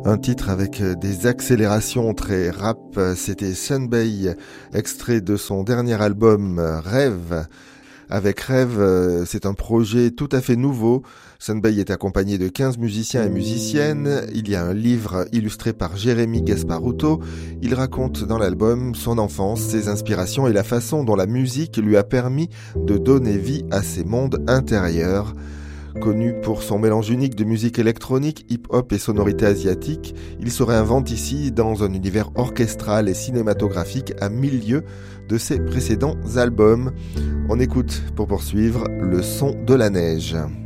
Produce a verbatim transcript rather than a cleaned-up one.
Un titre avec des accélérations très rap, c'était Sunbay, extrait de son dernier album Rêve. Avec Rêve, c'est un projet tout à fait nouveau. Sunbay est accompagné de quinze musiciens et musiciennes. Il y a un livre illustré par Jérémy Gasparuto. Il raconte dans l'album son enfance, ses inspirations et la façon dont la musique lui a permis de donner vie à ses mondes intérieurs. Connu pour son mélange unique de musique électronique, hip-hop et sonorités asiatiques, il se réinvente ici dans un univers orchestral et cinématographique à mille lieues de ses précédents albums. On écoute pour poursuivre Le son de la neige.